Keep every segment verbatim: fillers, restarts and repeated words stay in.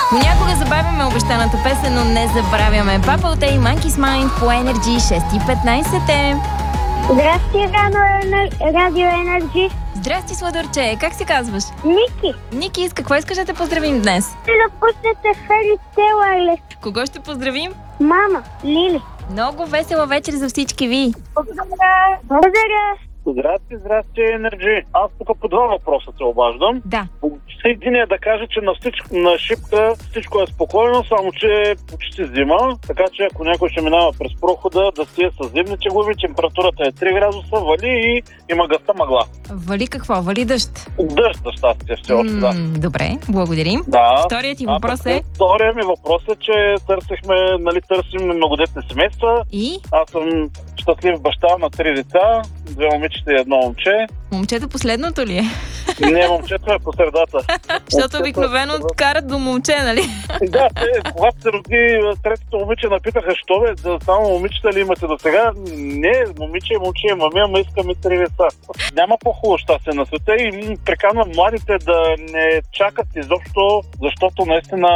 Понякога забавяме обещаната песен, но не забравяме. Папа от и Monkey's Mind по Енерджи шест и петнайсет е. Здрасти, Радио Енерджи. Здрасти, сладурче. Как се казваш? Ники. Ники, с какво искаш да те поздравим днес? Ще да пуснете Фели Телале. Кого ще поздравим? Мама, Лили. Много весела вечер за всички ви. Благодаря. Благодаря. Здрасти, здрасти, Енерджи. Аз тук по два въпроса се обаждам. Да. Единият да каже, че на, всичко, на шипка всичко е спокойно, само че е почти зима, така че ако някой ще минава през прохода, да си е с зимните губи, температурата е три градуса, вали и има гъста мъгла. Вали какво? Вали дъжд? Дъжд, за щастие, все още, да. М, добре, благодарим. Да. Вторият ти въпрос а, е? Вторият ми въпрос е, че търсихме, нали, търсим многодетни семейства. И? Аз съм щастлив баща на три деца, две момичета и едно момче. Момчето последното ли е? Не, момчето е по средата. Защото обикновено карат до момче, нали? Да, те, когато се роди третото момиче, напитаха, що бе, да, само момичета ли имате до сега? Не, момиче и момче, мами, ама искаме три деца. Няма по-хубаво щастие на света и приканвам младите да не чакат изобщо, защото наистина,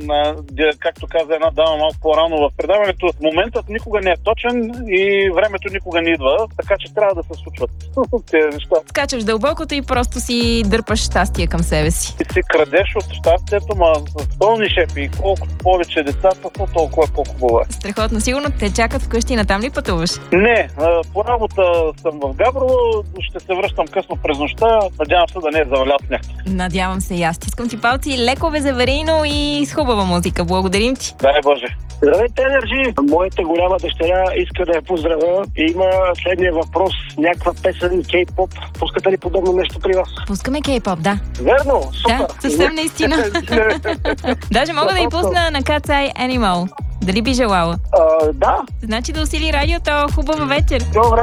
както каза една дама малко по-рано в предаването, моментът никога не е точен и времето никога не идва, така че трябва да се случват тези неща. Скачаш дълбокото и просто си дърпаш щастие към себе си. Ти си крадеш от щастието, ма с пълни шепи и колкото повече децата са, толкова по-хубаво е. Страхотно. Сигурно те чакат вкъщи, натам ли пътуваш? Не, по работа съм в Габрово, ще се връщам късно през нощта, надявам се да не е завалял сняг. Надявам се и аз. Стискам ти палци, леко безаверийно и с хубава музика. Благодарим ти. Дай Боже. Здравейте, Енерджи! Моята голяма дъщеря иска да я поздравя и има следния въпрос. Някаква песен, кей-поп. Пускате ли подобно нещо при вас? Пускаме кей-поп, да. Верно? Супер! Да, съвсем наистина. Даже мога да й пусна на Cat's Eye Animal. Дали би желала? А, да. Значи да усили радиото. Хубава вечер. Добре.